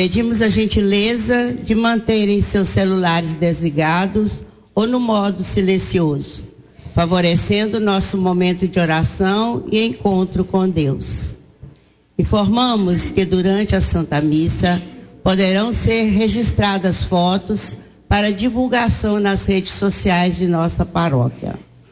Pedimos a gentileza de manterem seus celulares desligados ou no modo silencioso, favorecendo nosso momento de oração e encontro com Deus. Informamos que durante a Santa Missa poderão ser registradas fotos para divulgação nas redes sociais de nossa paróquia.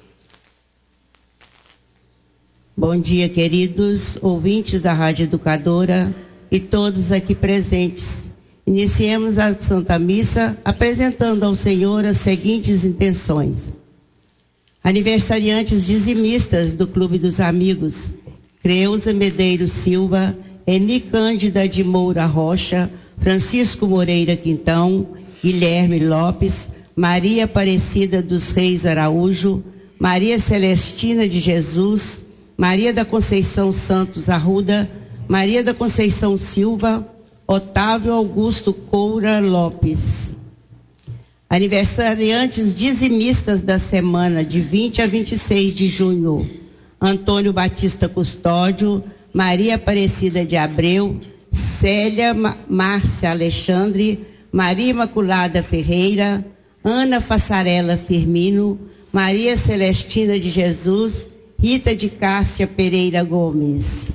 Bom dia, queridos ouvintes da Rádio Educadora e todos aqui presentes. Iniciemos a Santa Missa apresentando ao Senhor as seguintes intenções. Aniversariantes dizimistas do Clube dos Amigos: Creuza Medeiros Silva, Eni Cândida de Moura Rocha, Francisco Moreira Quintão, Guilherme Lopes, Maria Aparecida dos Reis Araújo, Maria Celestina de Jesus, Maria da Conceição Santos Arruda, Maria da Conceição Silva, Otávio Augusto Coura Lopes. Aniversariantes dizimistas da semana de 20 a 26 de junho: Antônio Batista Custódio, Maria Aparecida de Abreu, Célia Márcia Alexandre, Maria Imaculada Ferreira, Ana Fassarella Firmino, Maria Celestina de Jesus, Rita de Cássia Pereira Gomes.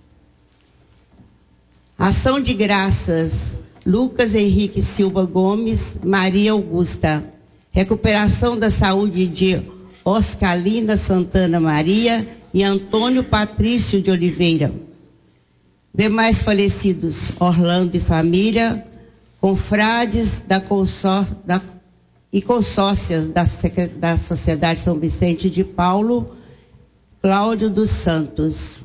Ação de graças: Lucas Henrique Silva Gomes, Maria Augusta. Recuperação da saúde de Oscalina Santana Maria e Antônio Patrício de Oliveira. Demais falecidos: Orlando e família, confrades e consórcias da Sociedade São Vicente de Paulo, Cláudio dos Santos.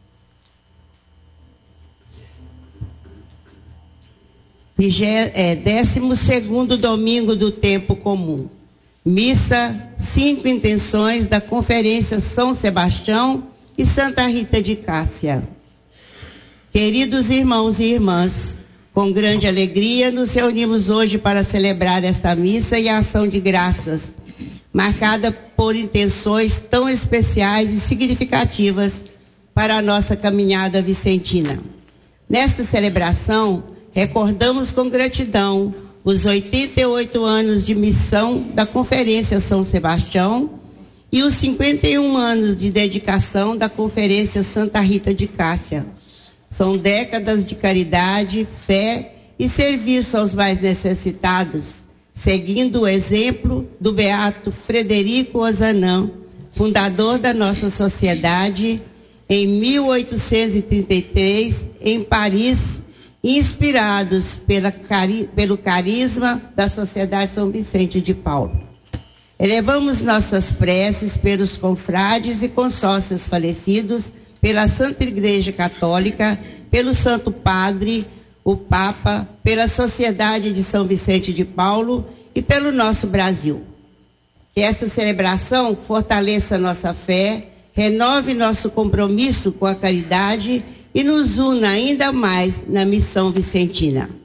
Décimo segundo domingo do tempo comum. Missa, 5 intenções da Conferência São Sebastião e Santa Rita de Cássia. Queridos irmãos e irmãs, com grande alegria nos reunimos hoje para celebrar esta missa e a ação de graças, marcada por intenções tão especiais e significativas para a nossa caminhada vicentina. Nesta celebração, recordamos com gratidão os 88 anos de missão da Conferência São Sebastião e os 51 anos de dedicação da Conferência Santa Rita de Cássia. São décadas de caridade, fé e serviço aos mais necessitados, seguindo o exemplo do beato Frederico Ozanam, fundador da nossa sociedade, em 1833, em Paris, inspirados pelo carisma da Sociedade São Vicente de Paulo. Elevamos nossas preces pelos confrades e consórcios falecidos, pela Santa Igreja Católica, pelo Santo Padre, o Papa, pela Sociedade de São Vicente de Paulo e pelo nosso Brasil. Que esta celebração fortaleça nossa fé, renove nosso compromisso com a caridade e nos una ainda mais na missão vicentina.